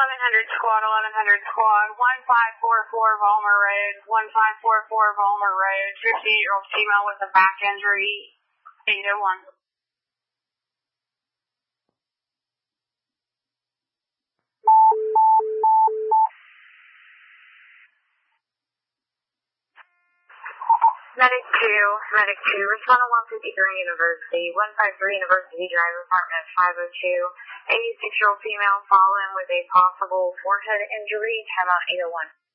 1100 squad, 1100 squad, 1544 Vollmer Road, 1544 Vollmer Road, 58-year-old female with a back injury, 801. Medic 2, respond to 153 University, 153 University Driver Apartment 502, 86-year-old female fallen with a possible forehead injury, timeout 801.